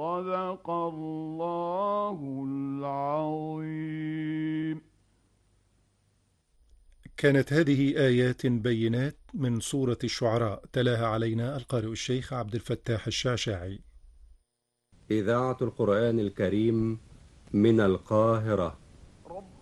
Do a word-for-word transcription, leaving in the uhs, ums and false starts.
صدق الله العظيم. كانت هذه آيات بينات من سورة الشعراء، تلاها علينا القارئ الشيخ عبد الفتاح الشعشاعي. إذاعة القرآن الكريم من القاهرة.